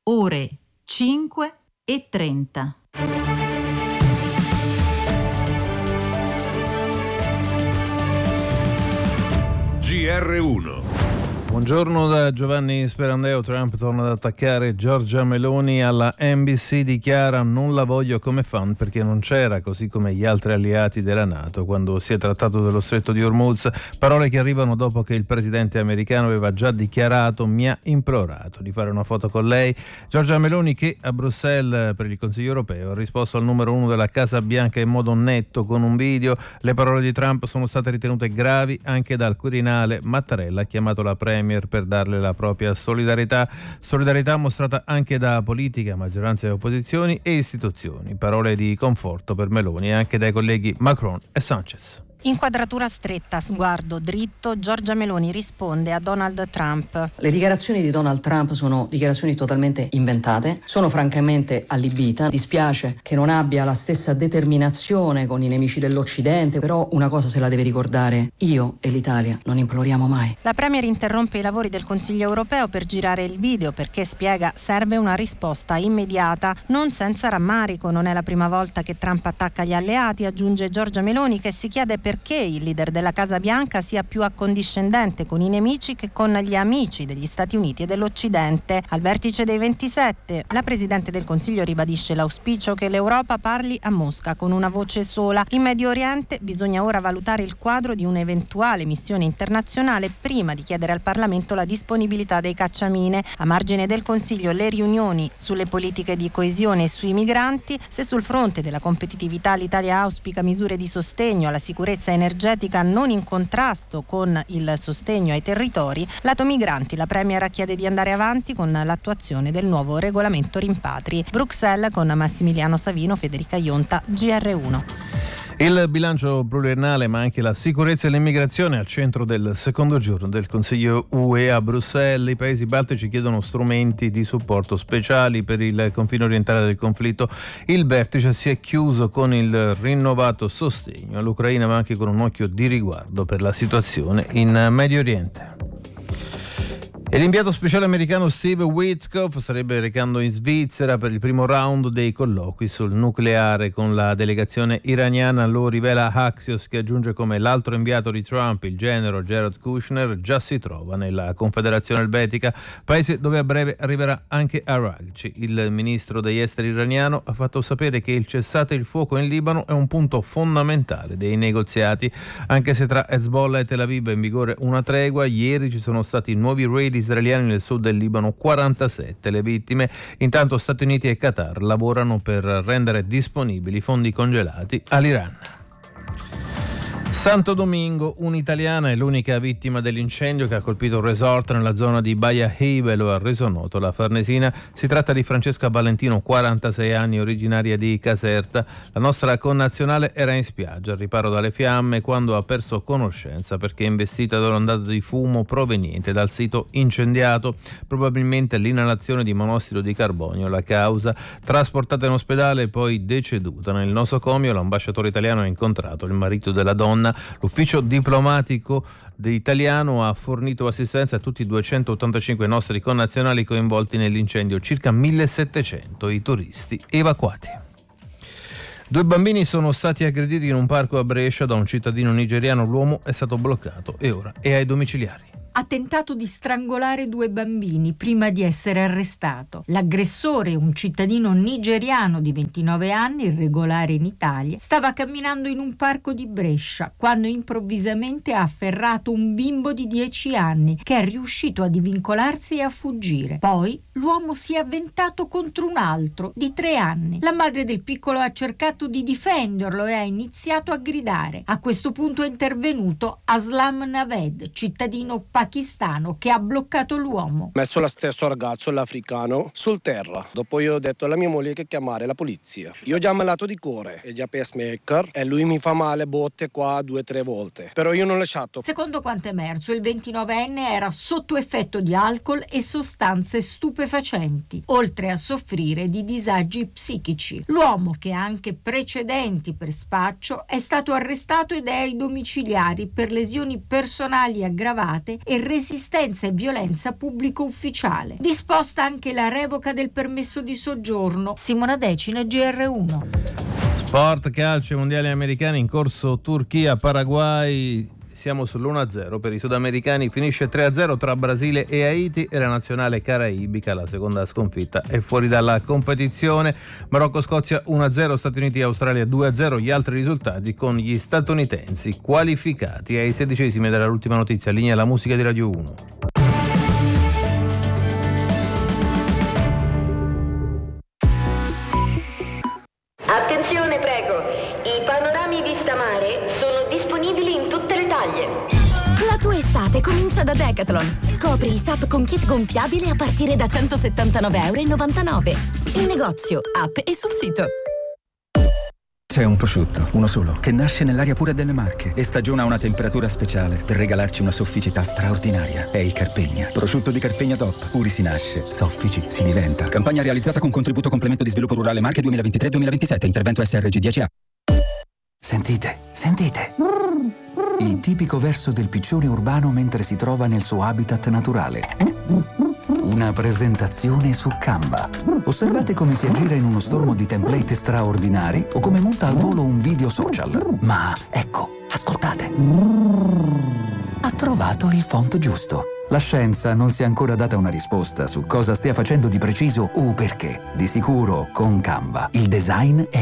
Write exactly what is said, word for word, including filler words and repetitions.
ore cinque e trenta. G R uno. Buongiorno da Giovanni Sperandeo. Trump torna ad attaccare Giorgia Meloni. Alla N B C dichiara: non la voglio come fan perché non c'era, così come gli altri alleati della NATO, quando si è trattato dello stretto di Hormuz. Parole che arrivano dopo che il presidente americano aveva già dichiarato: mi ha implorato di fare una foto con lei. Giorgia Meloni, che a Bruxelles per il Consiglio europeo ha risposto al numero uno della Casa Bianca in modo netto con un video. Le parole di Trump sono state ritenute gravi anche dal Quirinale. Mattarella ha chiamato la premier per darle la propria solidarietà, solidarietà mostrata anche da politica, maggioranza e opposizioni e istituzioni. Parole di conforto per Meloni anche dai colleghi Macron e Sanchez. Inquadratura stretta, sguardo dritto, Giorgia Meloni risponde a Donald Trump. Le dichiarazioni di Donald Trump sono dichiarazioni totalmente inventate, sono francamente allibita. Dispiace che non abbia la stessa determinazione con i nemici dell'Occidente, però una cosa se la deve ricordare: io e l'Italia non imploriamo mai. La premier interrompe i lavori del Consiglio europeo per girare il video perché, spiega, serve una risposta immediata, non senza rammarico. Non è la prima volta che Trump attacca gli alleati, aggiunge Giorgia Meloni, che si chiede per perché il leader della Casa Bianca sia più accondiscendente con i nemici che con gli amici degli Stati Uniti e dell'Occidente. Al vertice dei ventisette, la Presidente del Consiglio ribadisce l'auspicio che l'Europa parli a Mosca con una voce sola. In Medio Oriente bisogna ora valutare il quadro di un'eventuale missione internazionale prima di chiedere al Parlamento la disponibilità dei cacciamine. A margine del Consiglio le riunioni sulle politiche di coesione e sui migranti. Se sul fronte della competitività l'Italia auspica misure di sostegno alla sicurezza energetica non in contrasto con il sostegno ai territori, lato migranti la premier chiede di andare avanti con l'attuazione del nuovo regolamento rimpatri. Bruxelles con Massimiliano Savino, Federica Ionta, G R uno. Il bilancio pluriennale ma anche la sicurezza e l'immigrazione al centro del secondo giorno del Consiglio U E a Bruxelles. I paesi baltici chiedono strumenti di supporto speciali per il confine orientale del conflitto. Il vertice si è chiuso con il rinnovato sostegno all'Ucraina ma anche con un occhio di riguardo per la situazione in Medio Oriente. E l'inviato speciale americano Steve Witkoff sarebbe recando in Svizzera per il primo round dei colloqui sul nucleare con la delegazione iraniana. Lo rivela Axios, che aggiunge come l'altro inviato di Trump, il genero Jared Kushner, già si trova nella Confederazione Elvetica, paese dove a breve arriverà anche Araghchi. Il ministro degli esteri iraniano ha fatto sapere che il cessate il fuoco in Libano è un punto fondamentale dei negoziati, anche se tra Hezbollah e Tel Aviv è in vigore una tregua. Ieri ci sono stati nuovi raid israeliani nel sud del Libano, quarantasette le vittime. Intanto Stati Uniti e Qatar lavorano per rendere disponibili fondi congelati all'Iran. Santo Domingo, un'italiana è l'unica vittima dell'incendio che ha colpito un resort nella zona di Baia Hive, lo ha reso noto la Farnesina. Si tratta di Francesca Valentino, quarantasei anni, originaria di Caserta. La nostra connazionale era in spiaggia al riparo dalle fiamme quando ha perso conoscenza perché è investita da un'ondata di fumo proveniente dal sito incendiato. Probabilmente l'inalazione di monossido di carbonio la causa. Trasportata in ospedale e poi deceduta. Nel nosocomio l'ambasciatore italiano ha incontrato il marito della donna. L'ufficio diplomatico italiano ha fornito assistenza a tutti i duecentottantacinque nostri connazionali coinvolti nell'incendio, circa millesettecento i turisti evacuati. Due bambini sono stati aggrediti in un parco a Brescia da un cittadino nigeriano. L'uomo è stato bloccato e ora è ai domiciliari. Ha tentato di strangolare due bambini prima di essere arrestato. L'aggressore, un cittadino nigeriano di ventinove anni, irregolare in Italia, stava camminando in un parco di Brescia quando improvvisamente ha afferrato un bimbo di dieci anni che è riuscito a divincolarsi e a fuggire. Poi l'uomo si è avventato contro un altro di tre anni. La madre del piccolo ha cercato di difenderlo e ha iniziato a gridare. A questo punto è intervenuto Aslam Naved, cittadino pakistano, che ha bloccato l'uomo. Messo lo stesso ragazzo, l'africano, sul terra. Dopo io ho detto alla mia moglie che chiamare la polizia. Io ho già malato di cuore, è già pacemaker e lui mi fa male botte qua due o tre volte. Però io non ho lasciato. Secondo quanto emerso, il ventinovenne era sotto effetto di alcol e sostanze stupefacenti, oltre a soffrire di disagi psichici. L'uomo, che ha anche precedenti per spaccio, è stato arrestato ed è ai domiciliari per lesioni personali aggravate e e resistenza e violenza pubblico ufficiale. Disposta anche la revoca del permesso di soggiorno. Simona Decina, G R uno. Sport, calcio, mondiali americani in corso Turchia-Paraguay. Siamo sull'uno a zero per i sudamericani, finisce tre a zero tra Brasile e Haiti e la nazionale caraibica, la seconda sconfitta, è fuori dalla competizione. Marocco-Scozia uno a zero, Stati Uniti-Australia due a zero, gli altri risultati con gli statunitensi qualificati ai sedicesimi dell'ultima notizia. Linea la musica di Radio uno. Attenzione, prego, i panorami vista mare sono disponibili in tutte le taglie. La tua estate comincia da Decathlon. Scopri i S U P con kit gonfiabile a partire da centosettantanove virgola novantanove euro. In negozio, app e sul sito. C'è un prosciutto, uno solo, che nasce nell'aria pura delle Marche e stagiona a una temperatura speciale per regalarci una sofficità straordinaria. È il Carpegna. Prosciutto di Carpegna Top. Puri si nasce, soffici si diventa. Campagna realizzata con contributo complemento di sviluppo rurale Marche duemilaventitré duemilaventisette. Intervento S R G dieci A. Sentite, sentite. Il tipico verso del piccione urbano mentre si trova nel suo habitat naturale. Una presentazione su Canva. Osservate come si aggira in uno stormo di template straordinari o come monta al volo un video social. Ma ecco, ascoltate. Ha trovato il font giusto. La scienza non si è ancora data una risposta su cosa stia facendo di preciso o perché. Di sicuro, con Canva, il design è